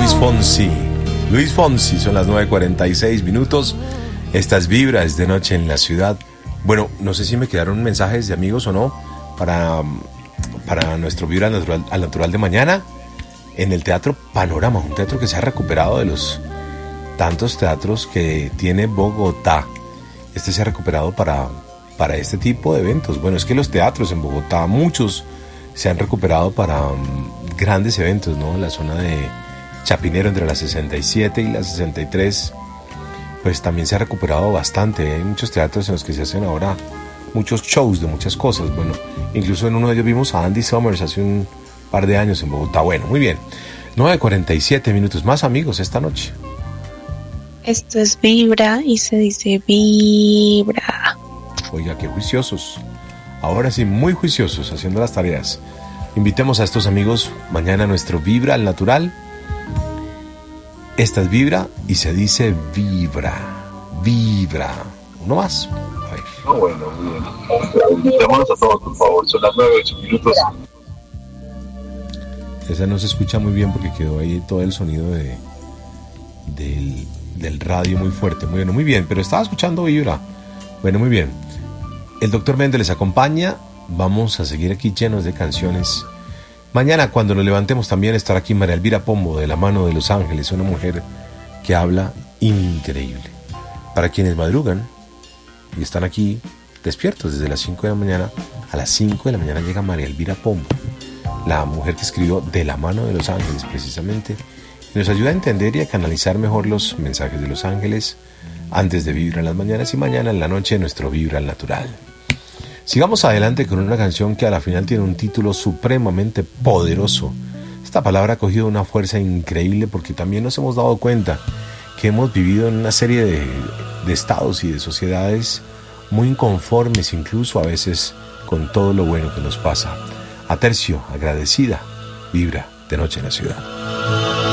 Luis Fonsi. Luis Fonsi, son las 9:46 minutos. Esta es Vibra, es de noche en la ciudad. Bueno, no sé si me quedaron mensajes de amigos o no para nuestro Vibra al natural de mañana en el Teatro Panorama, un teatro que se ha recuperado de los tantos teatros que tiene Bogotá. Este se ha recuperado para este tipo de eventos. Bueno, es que los teatros en Bogotá, muchos se han recuperado para grandes eventos, ¿no? La zona de Chapinero entre la 67 y la 63, pues también se ha recuperado bastante. Hay muchos teatros en los que se hacen ahora muchos shows de muchas cosas. Bueno, incluso en uno de ellos vimos a Andy Summers hace un par de años en Bogotá. Bueno, muy bien. 9:47 minutos más, amigos, esta noche. Esto es Vibra y se dice Vibra. Oiga, qué juiciosos. Ahora sí, muy juiciosos, haciendo las tareas. Invitemos a estos amigos mañana a nuestro Vibra al natural. Esta es Vibra y se dice Vibra. Vibra. Uno más. A ver. Bueno, bien. Invitémonos a todos, por favor. Son las 9:08 minutos. Esa no se escucha muy bien porque quedó ahí todo el sonido del radio muy fuerte. Bueno, muy bien, pero estaba escuchando Vibra. Bueno, muy bien. El doctor Méndez les acompaña. Vamos a seguir aquí llenos de canciones. Mañana, cuando nos levantemos, también estará aquí María Elvira Pombo, de la mano de Los Ángeles, una mujer que habla increíble. Para quienes madrugan y están aquí despiertos desde las 5 de la mañana, a las 5 de la mañana llega María Elvira Pombo, la mujer que escribió De la mano de Los Ángeles, precisamente, y nos ayuda a entender y a canalizar mejor los mensajes de Los Ángeles antes de Vibra en las mañanas y mañana en la noche nuestro Vibra al natural. Sigamos adelante con una canción que a la final tiene un título supremamente poderoso. Esta palabra ha cogido una fuerza increíble porque también nos hemos dado cuenta que hemos vivido en una serie de estados y de sociedades muy inconformes, incluso a veces con todo lo bueno que nos pasa. Atercio, agradecida, Vibra de noche en la ciudad.